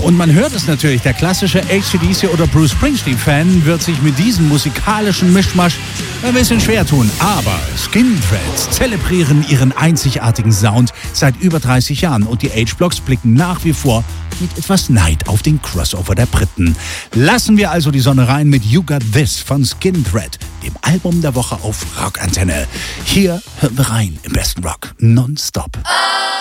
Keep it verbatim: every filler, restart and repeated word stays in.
Und man hört es natürlich, der klassische A C D C oder Bruce Springsteen-Fan wird sich mit diesem musikalischen Mischmasch ein bisschen schwer tun. Aber Skin Threads zelebrieren ihren einzigartigen Sound seit über dreißig Jahren und die H-Blocks blicken nach wie vor mit etwas Neid auf den Crossover der Briten. Lassen wir also die Sonne rein mit You Got This von Skin Thread, dem Album der Woche auf Rockantenne. Hier hören wir rein im besten Rock, nonstop.